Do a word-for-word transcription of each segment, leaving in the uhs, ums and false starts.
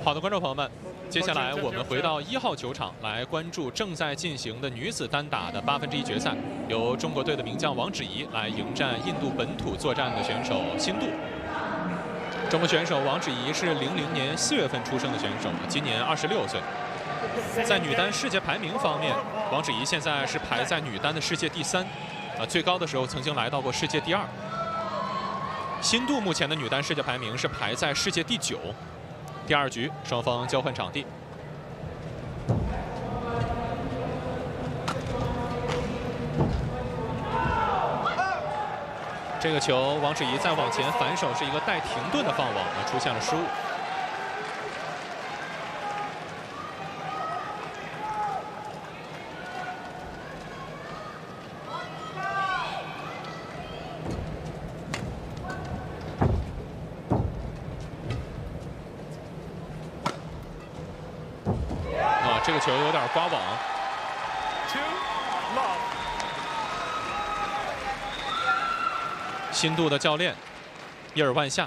好的，观众朋友们，接下来我们回到一号球场来关注正在进行的女子单打的八分之一决赛，由中国队的名将王芷怡来迎战印度本土作战的选手辛杜。中国选手王芷怡是零零年四月份出生的选手，今年二十六岁。在女单世界排名方面，王芷怡现在是排在女单的世界第三，啊，最高的时候曾经来到过世界第二。辛杜目前的女单世界排名是排在世界第九。 第二局，双方交换场地。这个球，王芷怡再往前反手是一个带停顿的放网，啊，出现了失误。这个球有点刮网。辛杜的教练伊尔万夏。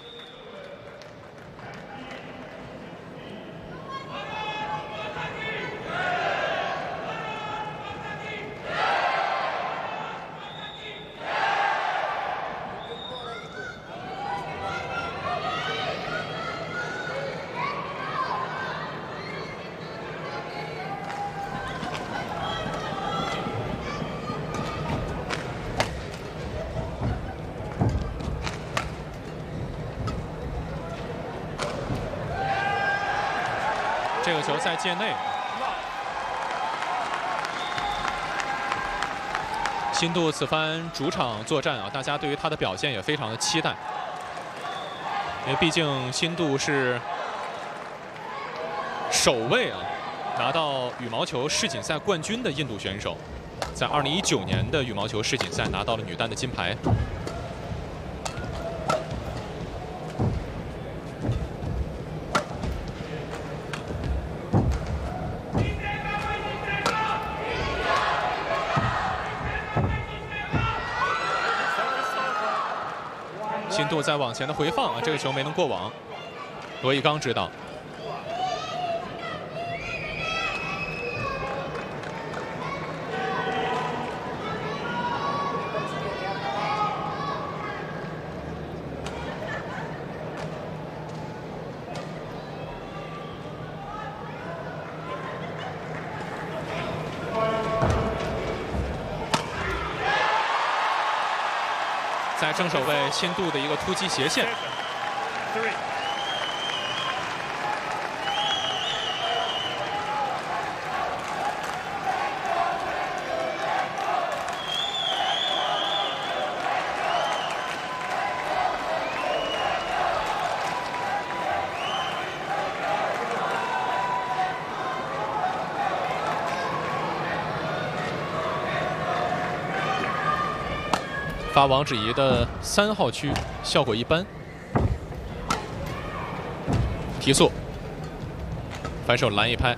这个球在界内，辛杜此番主场作战啊，大家对于他的表现也非常的期待，因为毕竟辛杜是首位啊拿到羽毛球世锦赛冠军的印度选手，在二零一九年的羽毛球世锦赛拿到了女单的金牌。 辛杜在往前的回放啊，这个球没能过网。罗毅刚知道。在正手位辛杜的一个突击斜线，发王芷怡的三号区效果一般，提速，反手拦一拍，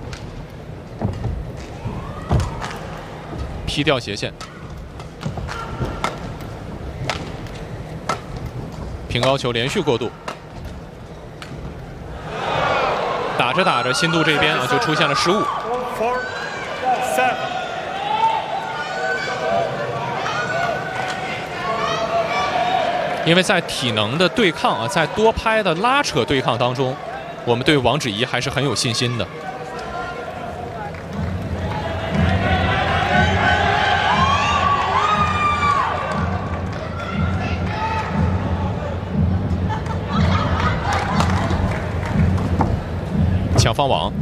劈掉斜线，平高球连续过渡，打着打着，辛杜这边啊就出现了失误。 因为在体能的对抗啊，在多拍的拉扯对抗当中，我们对王芷怡还是很有信心的。抢放网，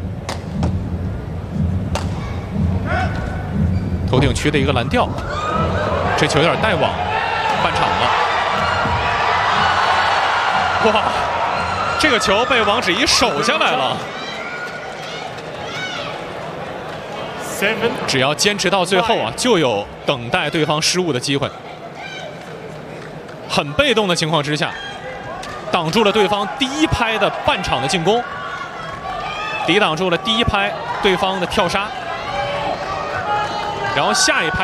头顶区的一个蓝吊，这球有点带网，半场了。 哇，这个球被王芷怡守下来了。只要坚持到最后啊，就有等待对方失误的机会。很被动的情况之下，挡住了对方第一拍的半场的进攻，抵挡住了第一拍对方的跳杀，然后下一拍。